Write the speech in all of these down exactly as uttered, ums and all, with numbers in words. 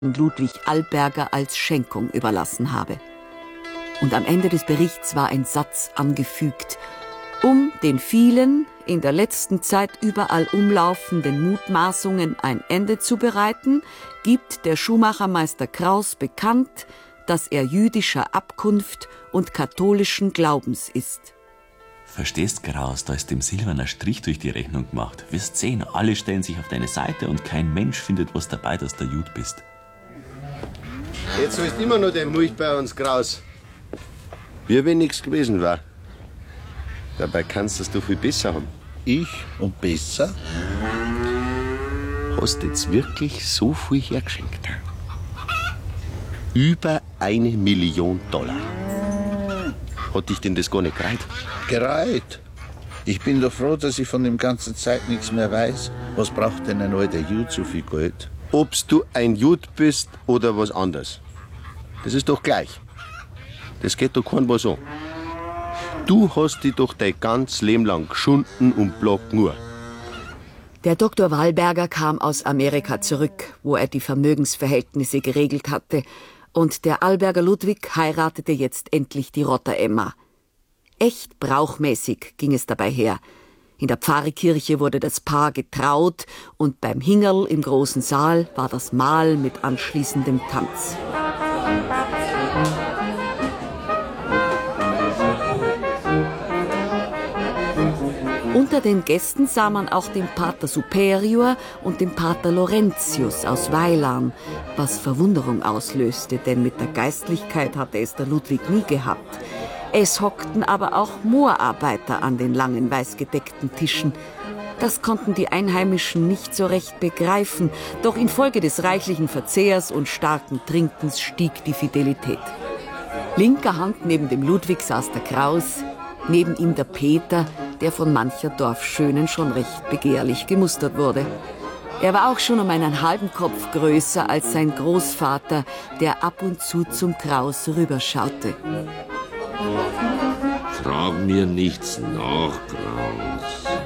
Ludwig Alberger als Schenkung überlassen habe. Und am Ende des Berichts war ein Satz angefügt, um den vielen in der letzten Zeit überall umlaufenden Mutmaßungen ein Ende zu bereiten, gibt der Schuhmachermeister Kraus bekannt, dass er jüdischer Abkunft und katholischen Glaubens ist. Verstehst, Kraus, da ist dem Silberner Strich durch die Rechnung gemacht. Wirst sehen, alle stellen sich auf deine Seite und kein Mensch findet was dabei, dass du Jud bist. Jetzt ist immer noch der Mulch bei uns, Kraus. Wie wenn nichts gewesen war. Dabei kannst du es doch viel besser haben. Ich und besser? Hast jetzt wirklich so viel hergeschenkt? Über eine Million Dollar. Hat dich denn das gar nicht gereiht? Gereiht? Ich bin doch froh, dass ich von dem ganzen Zeit nichts mehr weiß. Was braucht denn ein alter Jud so viel Geld? Ob's du ein Jud bist oder was anderes. Das ist doch gleich. Das geht doch kein was an. Du hast dich doch dein ganz Leben lang geschunden und block nur. Der Doktor Wallberger kam aus Amerika zurück, wo er die Vermögensverhältnisse geregelt hatte, und der Alberger Ludwig heiratete jetzt endlich die Rotter Emma. Echt brauchmäßig ging es dabei her. In der Pfarrkirche wurde das Paar getraut und beim Hingerl im großen Saal war das Mahl mit anschließendem Tanz. Unter den Gästen sah man auch den Pater Superior und den Pater Laurentius aus Weilan, was Verwunderung auslöste, denn mit der Geistlichkeit hatte es der Ludwig nie gehabt. Es hockten aber auch Moorarbeiter an den langen, weißgedeckten Tischen. Das konnten die Einheimischen nicht so recht begreifen, doch infolge des reichlichen Verzehrs und starken Trinkens stieg die Fidelität. Linker Hand neben dem Ludwig saß der Kraus, neben ihm der Peter, der von mancher Dorfschönen schon recht begehrlich gemustert wurde. Er war auch schon um einen halben Kopf größer als sein Großvater, der ab und zu zum Kraus rüberschaute. Frag mir nichts nach, Kraus.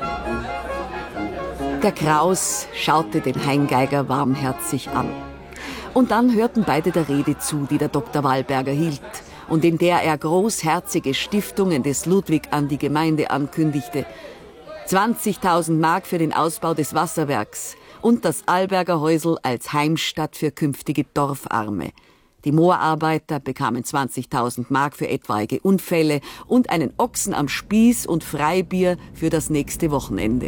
Der Kraus schaute den Heingeiger warmherzig an. Und dann hörten beide der Rede zu, die der Doktor Wallberger hielt und in der er großherzige Stiftungen des Ludwig an die Gemeinde ankündigte. zwanzigtausend Mark für den Ausbau des Wasserwerks und das Alberger Häusl als Heimstatt für künftige Dorfarme. Die Moorarbeiter bekamen zwanzigtausend Mark für etwaige Unfälle und einen Ochsen am Spieß und Freibier für das nächste Wochenende.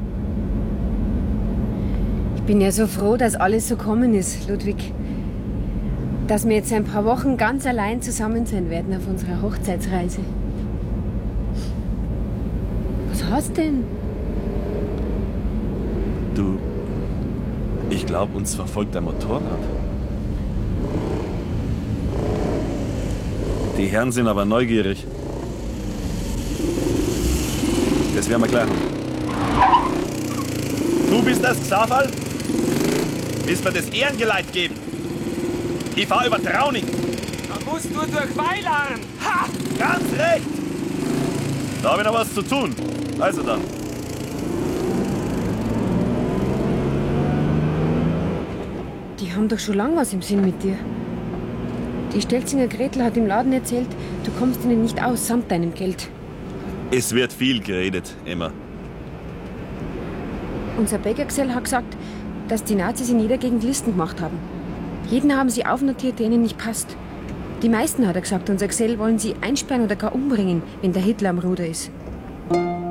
Ich bin ja so froh, dass alles so gekommen ist, Ludwig. Dass wir jetzt ein paar Wochen ganz allein zusammen sein werden auf unserer Hochzeitsreise. Was hast denn? Du, ich glaube, uns verfolgt ein Motorrad. Die Herren sind aber neugierig. Das werden wir gleich haben. Du bist das Xaverl? Willst mir das Ehrengeleit geben? Ich fahr über Trauning. Da musst du durch Weilan. Ha! Ganz recht! Da habe ich noch was zu tun. Also dann. Die haben doch schon lange was im Sinn mit dir. Die Stelzinger Gretel hat im Laden erzählt, du kommst ihnen nicht aus samt deinem Geld. Es wird viel geredet, Emma. Unser Bäckergesell hat gesagt, dass die Nazis in jeder Gegend Listen gemacht haben. Jeden haben sie aufnotiert, der ihnen nicht passt. Die meisten, hat er gesagt, unser Gesell wollen sie einsperren oder gar umbringen, wenn der Hitler am Ruder ist.